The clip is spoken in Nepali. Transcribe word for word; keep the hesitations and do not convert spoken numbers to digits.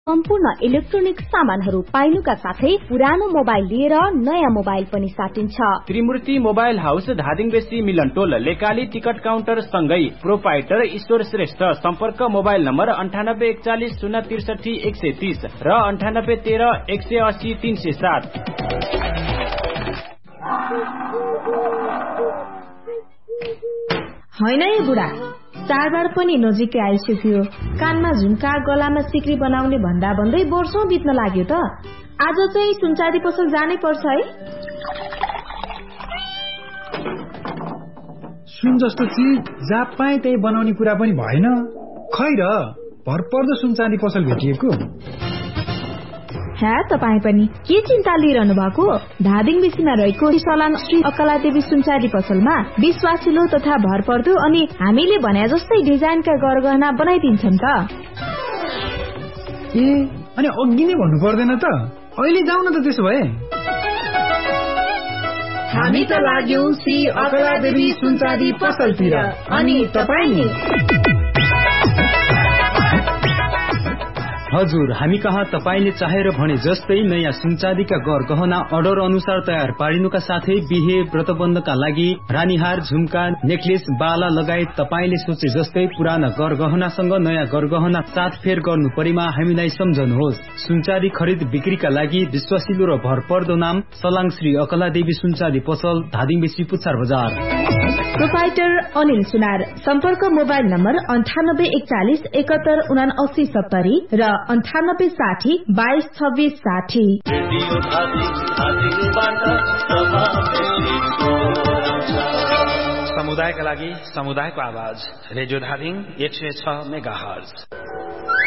सम्पूर्ण इलेक्ट्रोनिक सामानहरू पाइनुका साथै पुरानो मोबाइल लिएर नयाँ मोबाइल पनि साटिन्छ। त्रिमूर्ति मोबाइल हाउस धादिङ बेसी मिलनटोल लेकाली टिकट काउन्टर सँगै प्रोपाइटर ईश्वर श्रेष्ठ। सम्पर्क मोबाइल नम्बर अन्ठानब्बे एकचालिस शून्य त्रिसठी एक सय तीस र अन्ठानब्बे तेह्र एक सय अस्सी तीन सय सात। होइन है बुढा, चाडबाड पनि नजिकै आइसक्यो। कानमा झुम्का गलामा सिक्री बनाउने भन्दा भन्दै वर्षौं बित्न लाग्यो त। आज चाहिँ सुनचाँदी पसल जानै पर्छ है। सुन जस्तो चिज जहाँ पाए त्यही बनाउने कुरा पनि भएन। खै र भरपर्दो सुनचाँदी पसल भेटिएको। हा तपाईँ पनि के चिन्ता लिइरहनु भएको? धादिङ बेसीमा रहेको सलाङ श्री अकलादेवी सुनचाँदी पसलमा विश्वासिलो तथा भरपर्दो अनि हामीले भने जस्तै डिजाइनका गरगहना बनाइदिन्छन् त। ए अनि अघि नै भन्नु पर्दैन त? अहिले जाउँ न त त्यसो भए। हामी त लाग्यौं श्री अकलादेवी सुनचाँदी पसलतिर, अनि तपाईँ नि? हजुर, हामी कहाँ तपाईले चाहेर भने जस्तै नयाँ सुनचाँदीका गरगहना अर्डर अनुसार तयार पारिनुका साथै बिहे व्रतबन्धका लागि रानीहार, झुम्का, नेकलेस, बाला लगायत तपाईले सोचे जस्तै पुराना गरगहनासँग नयाँ गरगहना साथफेर गर्नु परेमा हामीलाई सम्झनुहोस्। सुनचाँदी खरिद बिक्रीका लागि विश्वासिलो र भरपर्दो नाम सलाङ श्री अकलादेवी सुनचाँदी पसल, धादिङ बेसी, पुच्छार बजार। प्रोपाइटर अनिल सुनार। सम्पर्क मोबाइल नम्बर अन्ठानब्बे एकचालिस एकात्तर उना अस्सी सत्तरी र अन्ठानब्बे साठी बाइस छब्बीस साठी। समुदायका लागि समुदायको आवाज रेडियो धादिङ एक सय छ मेगा हर्ज।